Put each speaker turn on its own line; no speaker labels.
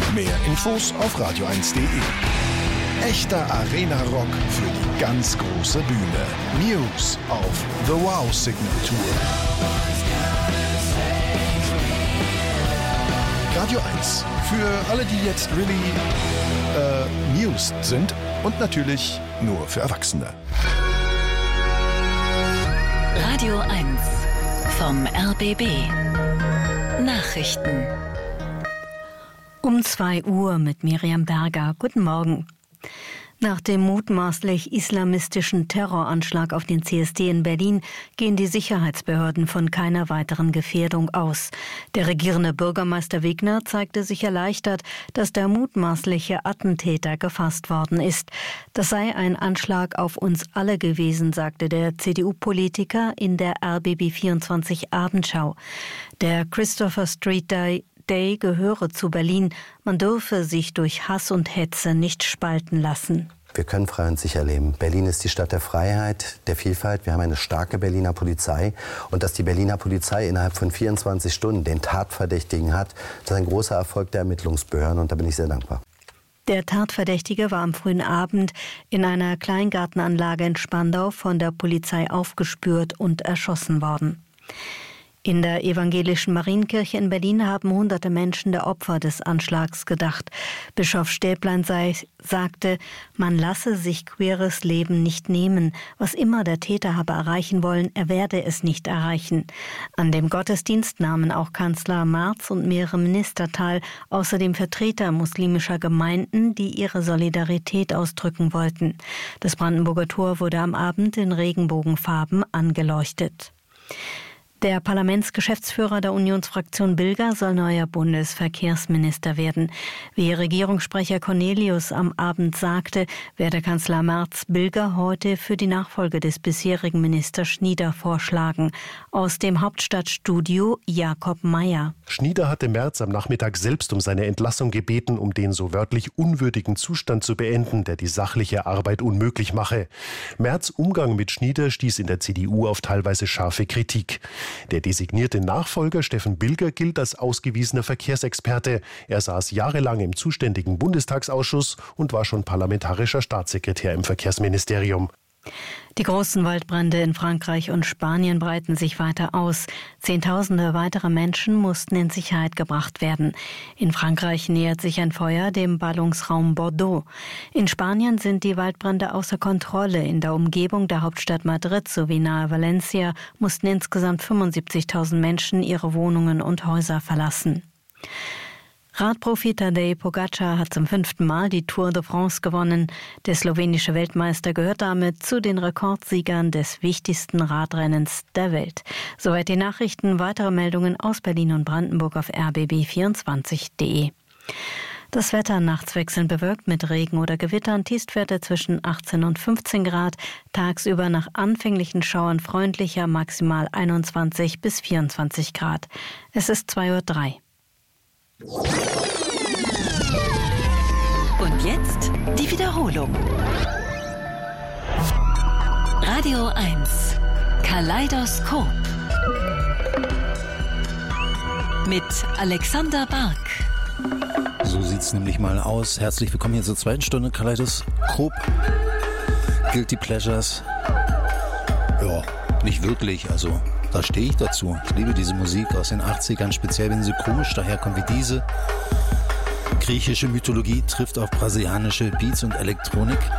Mehr Infos auf radio1.de. Echter Arena-Rock für die ganz große Bühne. Muse auf The Wow Signatur. Radio 1. Für alle, die jetzt Muse sind und natürlich nur für Erwachsene.
Radio 1 vom RBB. Nachrichten.
Um 2 Uhr mit Miriam Berger. Guten Morgen. Nach dem mutmaßlich islamistischen Terroranschlag auf den CSD in Berlin gehen die Sicherheitsbehörden von keiner weiteren Gefährdung aus. Der regierende Bürgermeister Wegner zeigte sich erleichtert, dass der mutmaßliche Attentäter gefasst worden ist. Das sei ein Anschlag auf uns alle gewesen, sagte der CDU-Politiker in der RBB24 Abendschau. Der Christopher Street Day gehöre zu Berlin. Man dürfe sich durch Hass und Hetze nicht spalten lassen.
Wir können frei und sicher leben. Berlin ist die Stadt der Freiheit, der Vielfalt. Wir haben eine starke Berliner Polizei. Und dass die Berliner Polizei innerhalb von 24 Stunden den Tatverdächtigen hat, das ist ein großer Erfolg der Ermittlungsbehörden. Und da bin ich sehr dankbar.
Der Tatverdächtige war am frühen Abend in einer Kleingartenanlage in Spandau von der Polizei aufgespürt und erschossen worden. In der evangelischen Marienkirche in Berlin haben hunderte Menschen der Opfer des Anschlags gedacht. Bischof Stäblein sagte, man lasse sich queeres Leben nicht nehmen. Was immer der Täter habe erreichen wollen, er werde es nicht erreichen. An dem Gottesdienst nahmen auch Kanzler Merz und mehrere Minister teil, außerdem Vertreter muslimischer Gemeinden, die ihre Solidarität ausdrücken wollten. Das Brandenburger Tor wurde am Abend in Regenbogenfarben angeleuchtet. Der Parlamentsgeschäftsführer der Unionsfraktion Bilger soll neuer Bundesverkehrsminister werden. Wie Regierungssprecher Cornelius am Abend sagte, werde Kanzler Merz Bilger heute für die Nachfolge des bisherigen Ministers Schnieder vorschlagen. Aus dem Hauptstadtstudio Jakob Mayer.
Schnieder hatte Merz am Nachmittag selbst um seine Entlassung gebeten, um den so wörtlich unwürdigen Zustand zu beenden, der die sachliche Arbeit unmöglich mache. Merz' Umgang mit Schnieder stieß in der CDU auf teilweise scharfe Kritik. Der designierte Nachfolger Steffen Bilger gilt als ausgewiesener Verkehrsexperte. Er saß jahrelang im zuständigen Bundestagsausschuss und war schon parlamentarischer Staatssekretär im Verkehrsministerium.
Die großen Waldbrände in Frankreich und Spanien breiten sich weiter aus. Zehntausende weitere Menschen mussten in Sicherheit gebracht werden. In Frankreich nähert sich ein Feuer dem Ballungsraum Bordeaux. In Spanien sind die Waldbrände außer Kontrolle. In der Umgebung der Hauptstadt Madrid sowie nahe Valencia mussten insgesamt 75.000 Menschen ihre Wohnungen und Häuser verlassen. Radprofi Tadej Pogačar hat zum 5. Mal die Tour de France gewonnen. Der slowenische Weltmeister gehört damit zu den Rekordsiegern des wichtigsten Radrennens der Welt. Soweit die Nachrichten. Weitere Meldungen aus Berlin und Brandenburg auf rbb24.de. Das Wetter nachts wechselnd bewölkt mit Regen oder Gewittern, Tiefstwerte zwischen 18 und 15 Grad, tagsüber nach anfänglichen Schauern freundlicher, maximal 21 bis 24 Grad. Es ist 2:03 Uhr.
Und jetzt die Wiederholung. Radio 1 Kaleidoskop mit Alexander Bark.
So sieht's nämlich mal aus. Herzlich willkommen hier zur 2. Stunde Kaleidoskop. Guilty Pleasures. Ja, nicht wirklich, also da stehe ich dazu. Ich liebe diese Musik aus den 80ern, speziell wenn sie komisch daherkommt wie diese. Griechische Mythologie trifft auf brasilianische Beats und Elektronik.